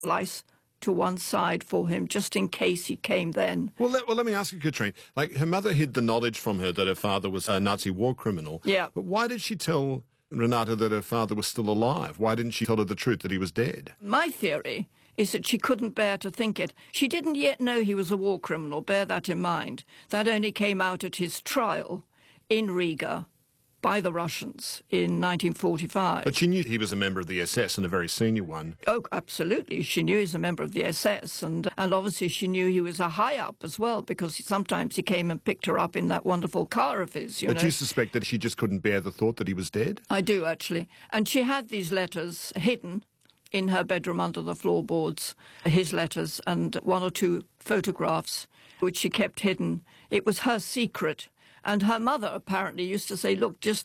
slice to one side for him, just in case he came then. Well, let me ask you, Katrine. Like, her mother hid the knowledge from her that her father was a Nazi war criminal. Yeah. But why did she tell Renata that her father was still alive? Why didn't she tell her the truth that he was dead? My theory is that she couldn't bear to think it. She didn't yet know he was a war criminal, bear that in mind. That only came out at his trial in Riga by the Russians in 1945. But she knew he was a member of the SS and a very senior one. Oh, absolutely. She knew he was a member of the SS, and obviously she knew he was a high-up as well, because sometimes he came and picked her up in that wonderful car of his, But you suspect that she just couldn't bear the thought that he was dead? I do, actually. And she had these letters hidden in her bedroom under the floorboards, his letters, and one or two photographs, which she kept hidden. It was her secret. And her mother apparently used to say, look, just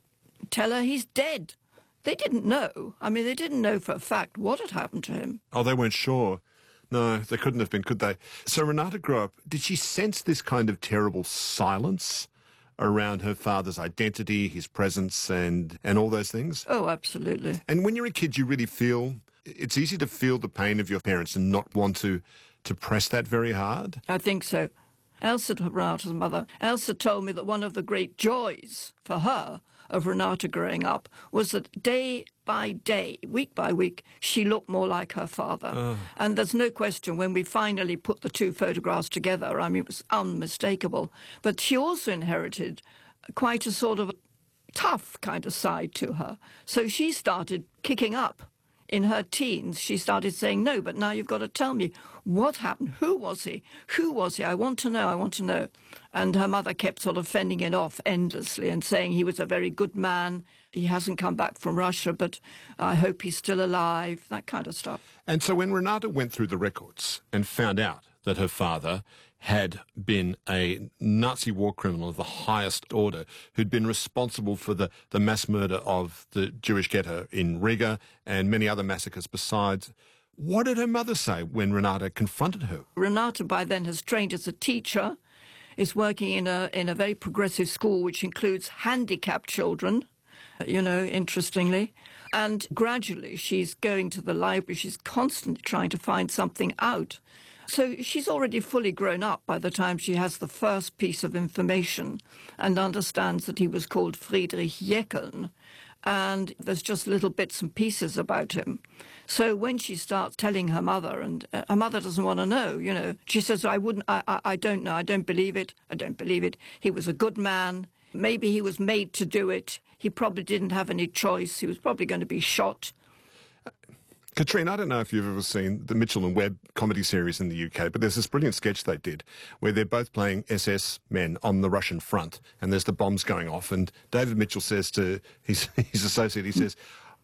tell her he's dead. They didn't know. I mean, they didn't know for a fact what had happened to him. Oh, they weren't sure. No, they couldn't have been, could they? So Renata grew up. Did she sense this kind of terrible silence around her father's identity, his presence, and all those things? Oh, absolutely. And when you're a kid, you really feel... It's easy to feel the pain of your parents and not want to press that very hard? I think so. Elsa, Renata's mother, Elsa told me that one of the great joys for her of Renata growing up was that day by day, week by week, she looked more like her father. And there's no question when we finally put the two photographs together, I mean, it was unmistakable. But she also inherited quite a sort of tough kind of side to her. So she started kicking up. In her teens, she started saying, no, but now you've got to tell me what happened. Who was he? Who was he? I want to know. I want to know. And her mother kept sort of fending it off endlessly and saying he was a very good man. He hasn't come back from Russia, but I hope he's still alive, that kind of stuff. And so when Renata went through the records and found out that her father had been a Nazi war criminal of the highest order who'd been responsible for the mass murder of the Jewish ghetto in Riga and many other massacres besides, what did her mother say when Renata confronted her? Renata by then has trained as a teacher, is working in a very progressive school which includes handicapped children, interestingly. And gradually she's going to the library, she's constantly trying to find something out. So she's already fully grown up by the time she has the first piece of information and understands that he was called Friedrich Jeckeln. And there's just little bits and pieces about him. So when she starts telling her mother, and her mother doesn't want to know, she says, I don't know, I don't believe it, I don't believe it. He was a good man. Maybe he was made to do it. He probably didn't have any choice. He was probably going to be shot. Katrine, I don't know if you've ever seen the Mitchell and Webb comedy series in the UK, but there's this brilliant sketch they did where they're both playing SS men on the Russian front, and there's the bombs going off, and David Mitchell says to his associate, he says,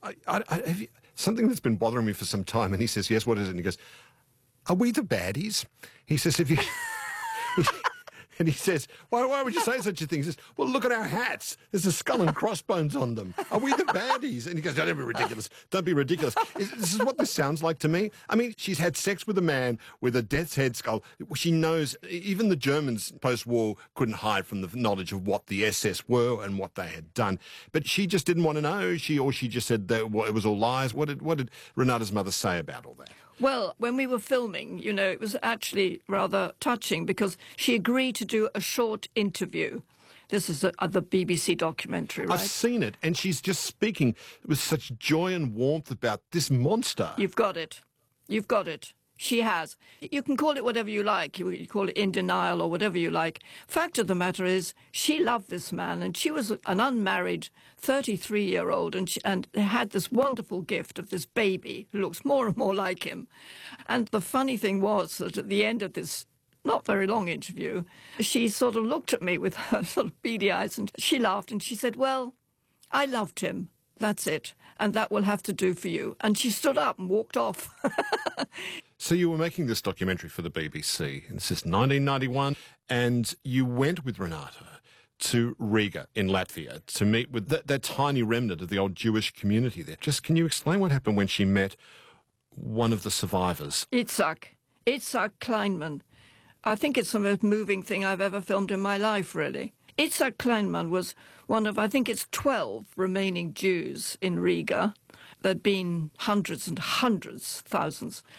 something that's been bothering me for some time, and he says, yes, what is it? And he goes, are we the baddies? He says, if you... And he says, why would you say such a thing? He says, well, look at our hats. There's a skull and crossbones on them. Are we the baddies? And he goes, don't be ridiculous. Don't be ridiculous. This is what this sounds like to me. I mean, she's had sex with a man with a death's head skull. She knows, even the Germans post-war couldn't hide from the knowledge of what the SS were and what they had done. But she just didn't want to know. She just said that it was all lies. What did Renata's mother say about all that? Well, when we were filming, it was actually rather touching because she agreed to do a short interview. This is the BBC documentary, right? I've seen it, and she's just speaking with such joy and warmth about this monster. You've got it. You've got it. She has. You can call it whatever you like. You call it in denial or whatever you like. Fact of the matter is, she loved this man, and she was an unmarried 33-year-old, and had this wonderful gift of this baby who looks more and more like him. And the funny thing was that at the end of this not very long interview, she sort of looked at me with her sort of beady eyes, and she laughed, and she said, well, I loved him. That's it. And that will have to do for you. And she stood up and walked off. So you were making this documentary for the BBC, and this is 1991, and you went with Renata to Riga in Latvia to meet with that tiny remnant of the old Jewish community there. Just can you explain what happened when she met one of the survivors? Itzhak Kleinman. I think it's the most moving thing I've ever filmed in my life, really. Itzhak Kleinman was one of, I think it's 12 remaining Jews in Riga. There'd been hundreds and hundreds, thousands,